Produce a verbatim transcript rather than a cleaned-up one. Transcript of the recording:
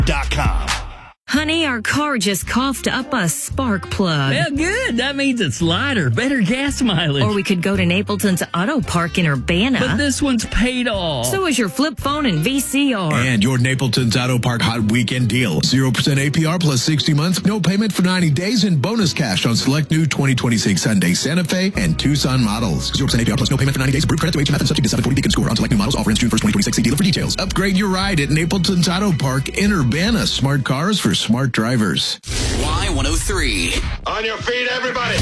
dot com. Honey, our car just coughed up a spark plug. Well, good. That means it's lighter, better gas mileage. Or we could go to Napleton's Auto Park in Urbana. But this one's paid off. So is your flip phone and V C R. And your Napleton's Auto Park Hot Weekend Deal. zero percent A P R plus sixty months, no payment for ninety days, and bonus cash on select new twenty twenty-six Hyundai Santa Fe and Tucson models. zero percent A P R plus no payment for ninety days. Approved credit to H M F and subject to seven forty Beacon score on select new models. Offer ends June first, twenty twenty-six. See dealer for details. Upgrade your ride at Napleton's Auto Park in Urbana. Smart cars for smart drivers. Y one oh three. On your feet, everybody.